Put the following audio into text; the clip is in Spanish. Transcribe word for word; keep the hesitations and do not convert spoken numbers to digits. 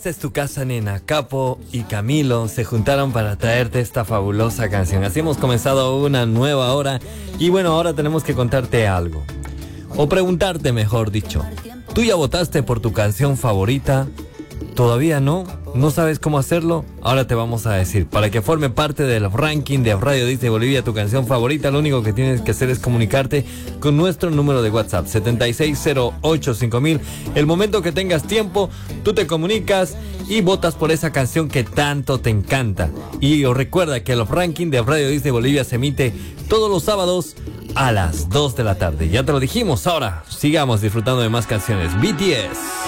Esta es tu casa, nena. Capo y Camilo se juntaron para traerte esta fabulosa canción. Así hemos comenzado una nueva hora. Y bueno, ahora tenemos que contarte algo. O preguntarte, mejor dicho. ¿Tú ya votaste por tu canción favorita? ¿Todavía no? ¿No sabes cómo hacerlo? Ahora te vamos a decir. Para que forme parte del ranking de Radio Disney Bolivia, tu canción favorita, lo único que tienes que hacer es comunicarte con nuestro número de WhatsApp, setenta y seis cero ocho cinco mil. El momento que tengas tiempo, tú te comunicas y votas por esa canción que tanto te encanta. Y recuerda que el ranking de Radio Disney Bolivia se emite todos los sábados a las dos de la tarde. Ya te lo dijimos. Ahora sigamos disfrutando de más canciones. B T S.